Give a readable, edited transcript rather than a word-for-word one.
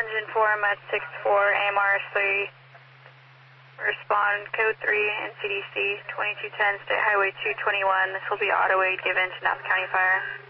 Engine 4, Med 64, AMRS 3. Respond code 3 NCDC 2210 State Highway 221. This will be auto aid given to Napa County Fire.